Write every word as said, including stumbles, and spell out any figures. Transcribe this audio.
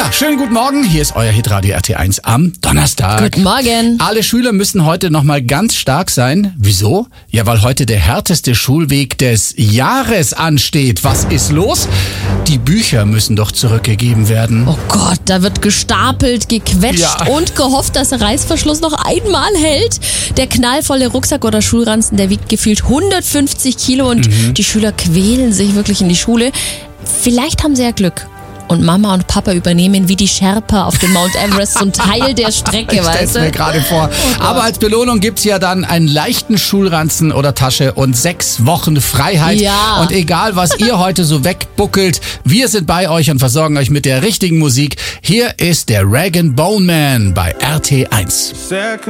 Ja, schönen guten Morgen. Hier ist euer Hitradio R T eins am Donnerstag. Guten Morgen. Alle Schüler müssen heute nochmal ganz stark sein. Wieso? Ja, weil heute der härteste Schulweg des Jahres ansteht. Was ist los? Die Bücher müssen doch zurückgegeben werden. Oh Gott, da wird gestapelt, gequetscht Ja. und gehofft, dass der Reißverschluss noch einmal hält. Der knallvolle Rucksack oder Schulranzen, der wiegt gefühlt hundertfünfzig Kilo und Mhm. die Schüler quälen sich wirklich in die Schule. Vielleicht haben sie ja Glück. Und Mama und Papa übernehmen wie die Sherpa auf dem Mount Everest so einen Teil der Strecke, Ich stell's weißt mir du? gerade vor. Oh Aber als Belohnung gibt's ja dann einen leichten Schulranzen oder Tasche und sechs Wochen Freiheit. Ja. Und egal, was ihr heute so wegbuckelt, wir sind bei euch und versorgen euch mit der richtigen Musik. Hier ist der Rag and Bone Man bei R T eins.